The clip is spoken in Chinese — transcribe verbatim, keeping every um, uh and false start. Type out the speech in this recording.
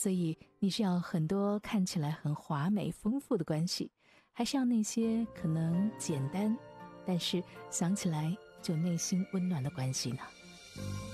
所以你是要很多看起来很华美丰富的关系，还是要那些可能简单但是想起来就内心温暖的关系呢？